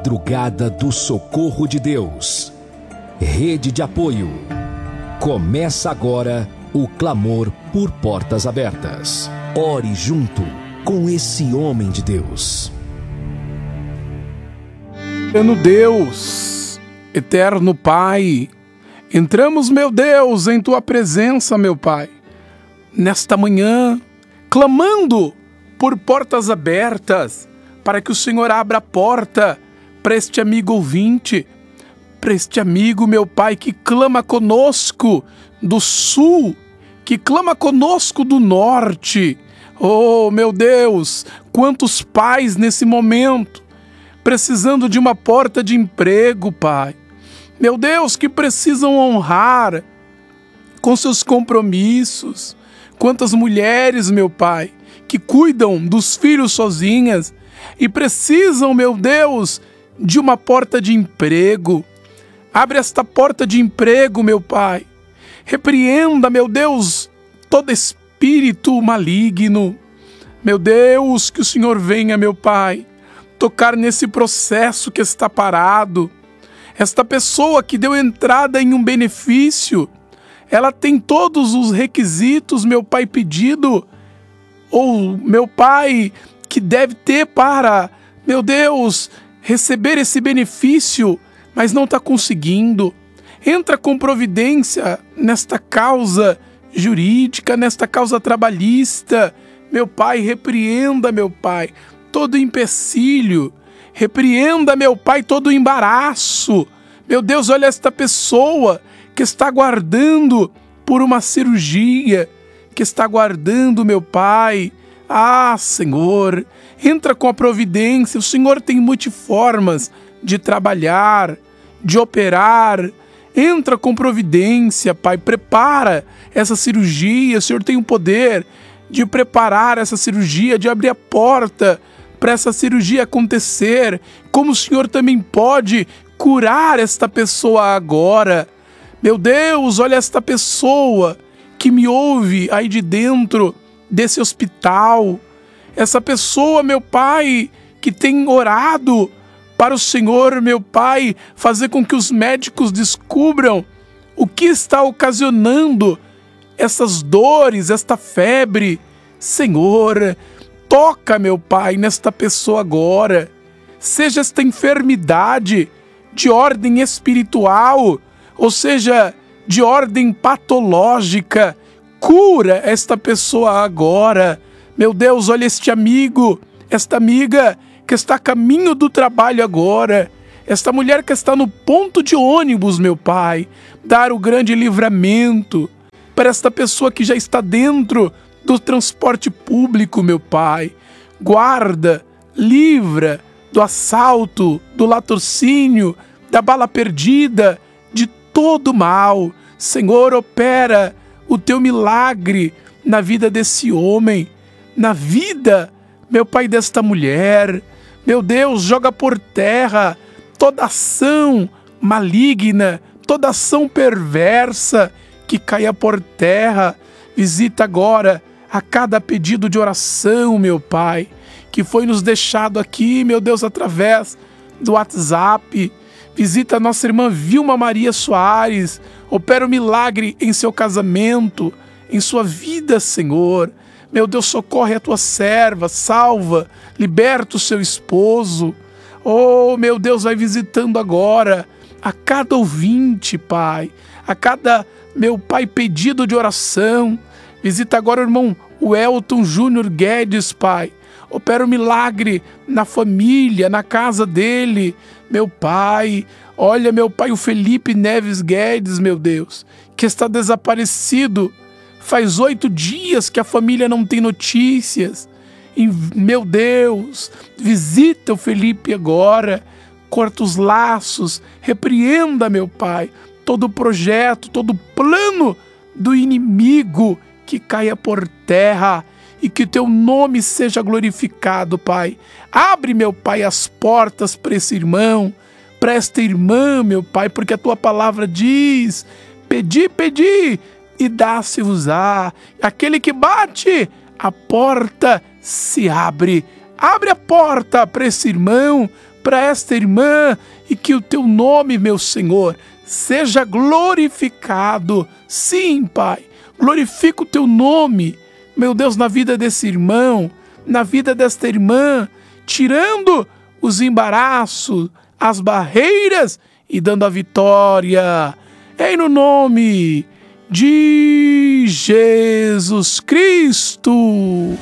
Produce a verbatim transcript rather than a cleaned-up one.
Madrugada do Socorro de Deus. Rede de apoio. Começa agora o clamor por portas abertas. Ore junto com esse homem de Deus. Eterno Deus, eterno Pai, entramos, meu Deus, em Tua presença, meu Pai, nesta manhã, clamando por portas abertas, para que o Senhor abra a porta para este amigo ouvinte, para este amigo, meu Pai, que clama conosco do sul, que clama conosco do norte. Oh, meu Deus, quantos pais nesse momento, precisando de uma porta de emprego, Pai. Meu Deus, que precisam honrar com seus compromissos. Quantas mulheres, meu Pai, que cuidam dos filhos sozinhas e precisam, meu Deus, de uma porta de emprego. Abre esta porta de emprego, meu Pai. Repreenda, meu Deus, todo espírito maligno. Meu Deus, que o Senhor venha, meu Pai, tocar nesse processo que está parado. Esta pessoa que deu entrada em um benefício, ela tem todos os requisitos, meu Pai, pedido, ou meu Pai, que deve ter para, meu Deus, receber esse benefício, mas não está conseguindo. Entra com providência nesta causa jurídica, nesta causa trabalhista. Meu Pai, repreenda, meu Pai, todo empecilho. Repreenda, meu Pai, todo embaraço. Meu Deus, olha esta pessoa que está aguardando por uma cirurgia, que está aguardando, meu Pai. Ah, Senhor, entra com a providência. O Senhor tem multiformas de trabalhar, de operar. Entra com providência, Pai. Prepara essa cirurgia. O Senhor tem o poder de preparar essa cirurgia, de abrir a porta para essa cirurgia acontecer. Como o Senhor também pode curar esta pessoa agora. Meu Deus, olha esta pessoa que me ouve aí de dentro desse hospital. Essa pessoa, meu Pai, que tem orado para o Senhor, meu Pai, fazer com que os médicos descubram o que está ocasionando essas dores, esta febre. Senhor, toca, meu Pai, nesta pessoa agora. Seja esta enfermidade de ordem espiritual, ou seja, de ordem patológica, cura esta pessoa agora. Meu Deus, olha este amigo, esta amiga que está a caminho do trabalho agora, esta mulher que está no ponto de ônibus, meu Pai, dar o grande livramento para esta pessoa que já está dentro do transporte público, meu Pai. Guarda, livra do assalto, do latrocínio, da bala perdida, de todo mal. Senhor, opera o teu milagre na vida desse homem, na vida, meu Pai, desta mulher. Meu Deus, joga por terra toda ação maligna, toda ação perversa que caia por terra. Visita agora a cada pedido de oração, meu Pai, que foi nos deixado aqui, meu Deus, através do WhatsApp. Visita a nossa irmã Vilma Maria Soares. Opera o milagre em seu casamento, em sua vida, Senhor. Meu Deus, socorre a tua serva, salva, liberta o seu esposo. Oh, meu Deus, vai visitando agora a cada ouvinte, Pai, a cada, meu Pai, pedido de oração. Visita agora o irmão Welton Júnior Guedes, Pai. Opera o milagre na família, na casa dele, meu Pai. Olha, meu Pai, o Felipe Neves Guedes, meu Deus, que está desaparecido. Faz oito dias que a família não tem notícias. E, meu Deus, visita o Felipe agora, corta os laços, repreenda, meu Pai, todo projeto, todo plano do inimigo que caia por terra e que teu nome seja glorificado, Pai. Abre, meu Pai, as portas para esse irmão, para esta irmã, meu Pai, porque a tua palavra diz: pedi, pedi, e dá-se-vos-á. Aquele que bate, a porta se abre. Abre a porta para esse irmão, para esta irmã e que o teu nome, meu Senhor, seja glorificado. Sim, Pai, glorifica o teu nome, meu Deus, na vida desse irmão, na vida desta irmã, tirando os embaraços, as barreiras e dando a vitória. Em no nome de Jesus Cristo.